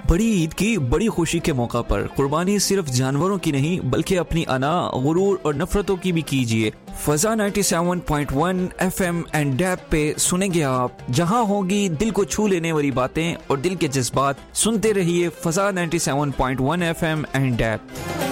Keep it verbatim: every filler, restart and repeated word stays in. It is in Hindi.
बड़ी ईद की बड़ी खुशी के मौका पर कुर्बानी सिर्फ जानवरों की नहीं बल्कि अपनी अना, गुरूर और नफरतों की भी कीजिए। फजा सत्तानवे पॉइंट एक एफएम एंड डैब पे सुनेंगे आप, जहां होगी दिल को छू लेने वाली बातें और दिल के जज्बात। सुनते रहिए फजा सत्तानवे पॉइंट एक एफएम एंड डैब।